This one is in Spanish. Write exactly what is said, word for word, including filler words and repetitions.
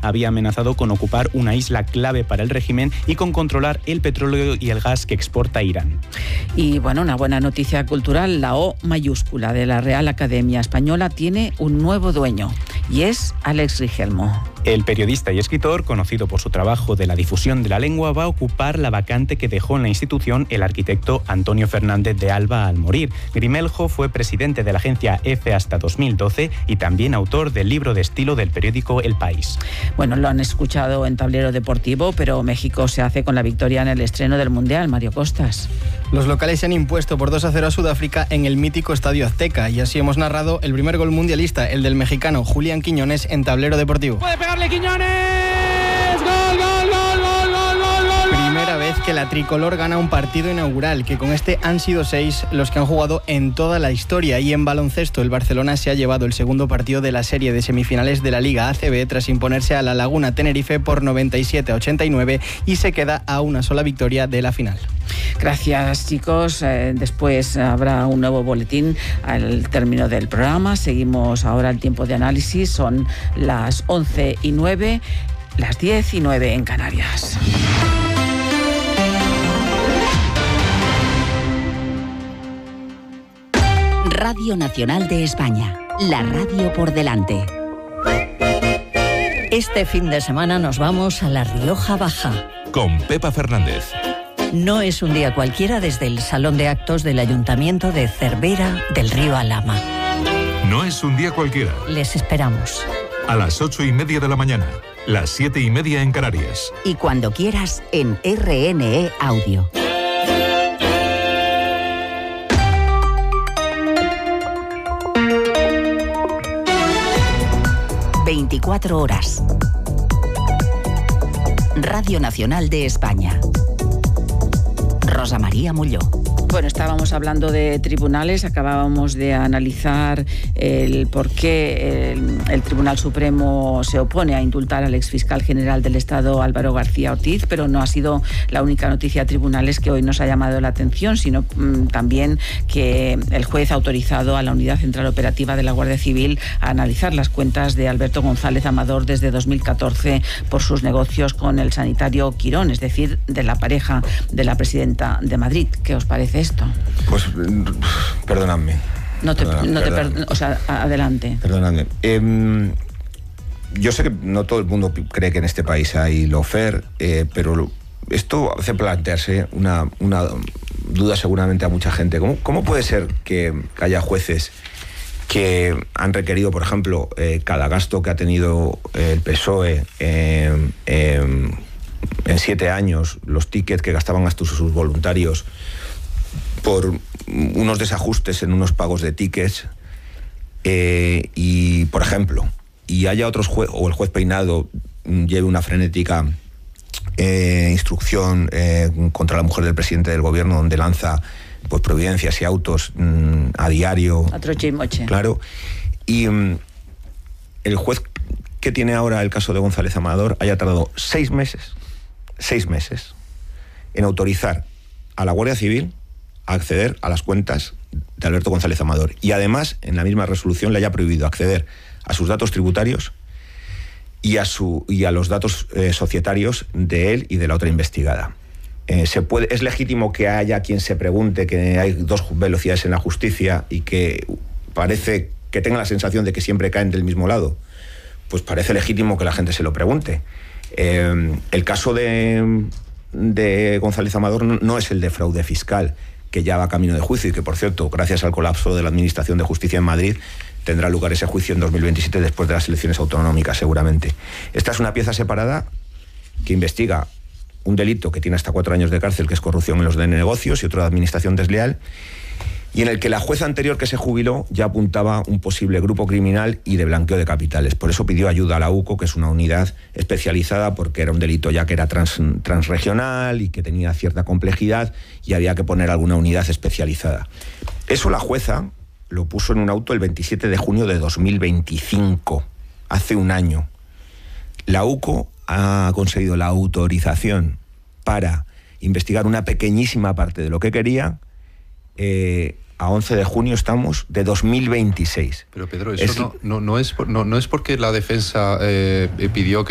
había amenazado con ocupar una isla clave para el régimen y con controlar el petróleo y el gas que exporta Irán. Y bueno, una buena noticia cultural, la O mayúscula de la Real Academia Española tiene un nuevo dueño y es Alex Rigelmo. El periodista y escritor, conocido por su trabajo de la difusión de la lengua, va a ocupar la vacante que dejó en la institución el arquitecto Antonio Fernández de Alba al morir. Grimeljo fue presidente de la agencia EFE hasta dos mil doce y también autor del libro de estilo del periódico El País. Bueno, lo han escuchado en Tablero Deportivo, pero México se hace con la victoria en el estreno del Mundial. Mario Costas. Los locales se han impuesto por dos a cero a Sudáfrica en el mítico Estadio Azteca y así hemos narrado el primer gol mundialista, el del mexicano Julián Quiñones en Tablero Deportivo. ¡Puede pegarle Quiñones! ¡Gol, gol, gol, gol, gol, gol, gol! Primera vez que la tricolor gana un partido inaugural, que con este han sido seis los que han jugado en toda la historia. Y en baloncesto, el Barcelona se ha llevado el segundo partido de la serie de semifinales de la Liga A C B tras imponerse a la Laguna Tenerife por noventa y siete a ochenta y nueve y se queda a una sola victoria de la final. Gracias, chicos. Eh, después habrá un nuevo boletín al término del programa. Seguimos ahora el tiempo de análisis. Son las once y nueve, las diez y nueve en Canarias. Radio Nacional de España, la radio por delante. Este fin de semana nos vamos a La Rioja Baja. Con Pepa Fernández. No es un día cualquiera desde el Salón de Actos del Ayuntamiento de Cervera del Río Alhama. No es un día cualquiera. Les esperamos. A las ocho y media de la mañana, las siete y media en Canarias. Y cuando quieras en R N E Audio. veinticuatro horas. Radio Nacional de España. Rosa María Molló. Bueno, estábamos hablando de tribunales, acabábamos de analizar el por qué el, el Tribunal Supremo se opone a indultar al exfiscal general del Estado, Álvaro García Ortiz, pero no ha sido la única noticia de tribunales que hoy nos ha llamado la atención, sino mmm, también que el juez ha autorizado a la Unidad Central Operativa de la Guardia Civil a analizar las cuentas de Alberto González Amador desde dos mil catorce por sus negocios con el sanitario Quirón, es decir, de la pareja de la presidenta de Madrid. ¿Qué os parece esto? Pues, perdonadme. No te, Perdona, no te perdona. per, o sea, adelante. Perdonadme. Eh, yo sé que no todo el mundo cree que en este país hay lawfare, eh, pero esto hace plantearse una, una duda seguramente a mucha gente. ¿Cómo, cómo puede ser que haya jueces que han requerido, por ejemplo, eh, cada gasto que ha tenido el P S O E eh, eh, en siete años, los tickets que gastaban hasta sus voluntarios, por unos desajustes en unos pagos de tickets, eh, y, por ejemplo, y haya otros jueces, o el juez Peinado lleve una frenética eh, instrucción eh, contra la mujer del presidente del gobierno, donde lanza pues providencias y autos mmm, a diario. A troche y moche. Claro. Y mmm, el juez que tiene ahora el caso de González Amador haya tardado seis meses, seis meses, en autorizar a la Guardia Civil a acceder a las cuentas de Alberto González Amador. Y además, en la misma resolución, le haya prohibido acceder a sus datos tributarios y a, su, y a los datos eh, societarios de él y de la otra investigada. Eh, se puede, es legítimo que haya quien se pregunte que hay dos velocidades en la justicia y que parece que tenga la sensación de que siempre caen del mismo lado. Pues parece legítimo que la gente se lo pregunte. Eh, el caso de, de González Amador no, no es el de fraude fiscal, que ya va camino de juicio y que, por cierto, gracias al colapso de la Administración de Justicia en Madrid, tendrá lugar ese juicio en dos mil veintisiete, después de las elecciones autonómicas, seguramente. Esta es una pieza separada que investiga un delito que tiene hasta cuatro años de cárcel, que es corrupción en los de negocios, y otro de administración desleal, y en el que la jueza anterior que se jubiló ya apuntaba un posible grupo criminal y de blanqueo de capitales. Por eso pidió ayuda a la U C O, que es una unidad especializada, porque era un delito ya que era trans, transregional y que tenía cierta complejidad y había que poner alguna unidad especializada. Eso la jueza lo puso en un auto el veintisiete de junio de dos mil veinticinco, hace un año. La U C O ha conseguido la autorización para investigar una pequeñísima parte de lo que quería. Eh, a once de junio estamos de dos mil veintiséis. Pero Pedro, eso es... no, no, no, es, no, no es porque la defensa eh, pidió que